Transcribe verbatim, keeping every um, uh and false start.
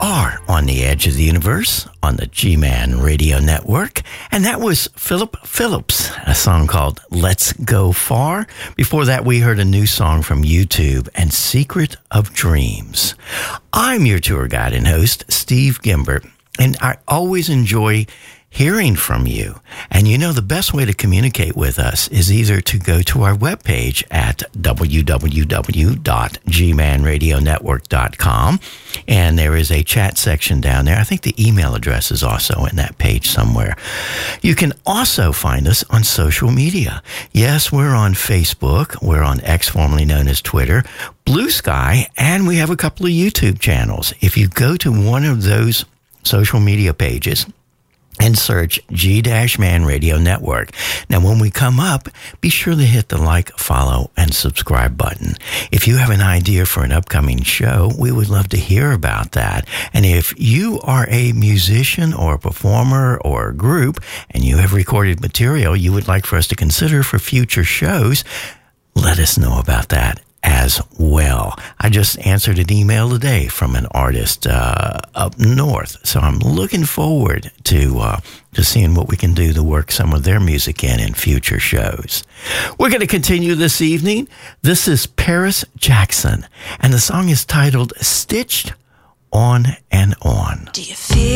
are on the edge of the universe on the G-Man Radio Network. And that was Philip Phillips, a song called Let's Go Far. Before that, we heard a new song from YouTube and Secret of Dreams. I'm your tour guide and host, Steve Gimbert, and I always enjoy hearing from you. And you know, the best way to communicate with us is either to go to our webpage at w w w dot g man radio network dot com, and there is a chat section down there. I think the email address is also in that page somewhere. You can also find us on social media. Yes, we're on Facebook. We're on X, formerly known as Twitter, Blue Sky, and we have a couple of YouTube channels. If you go to one of those social media pages and search G-Man Radio Network. Now, when we come up, be sure to hit the like, follow, and subscribe button. If you have an idea for an upcoming show, we would love to hear about that. And if you are a musician or a performer or a group and you have recorded material you would like for us to consider for future shows, let us know about that as well. I just answered an email today from an artist uh, up north, so I'm looking forward to uh, to seeing what we can do to work some of their music in in future shows. We're going to continue this evening. This is Paris Jackson, and the song is titled Stitched On and On. Do you feel